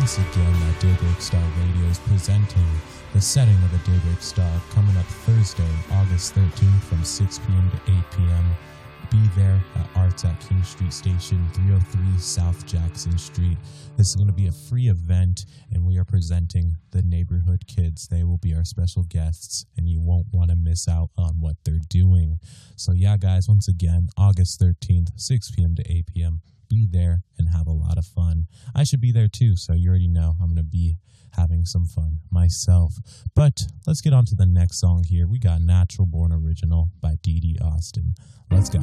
once again that Daybreak Star Radio is presenting the setting of the Daybreak Star coming up Thursday, August 13th from 6 p.m. to 8 p.m. Be there at Arts at King Street Station, 303 South Jackson Street. This is going to be a free event, and we are presenting the Neighborhood Kids. They will be our special guests, and you won't want to miss out on what they're doing. So yeah, guys, once again, August 13th, 6 p.m. to 8 p.m. Be there and have a lot of fun. I should be there too, so you already know I'm going to be having some fun myself. But let's get on to the next song here. We got Natural Born Original by Dee Dee Austin. Let's go.